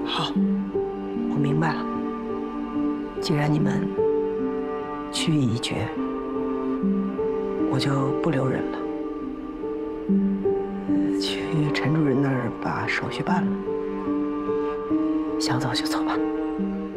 好，我明白了。既然你们曲意已决，我就不留人了，去陈主任那儿把手续办了。想走就走吧。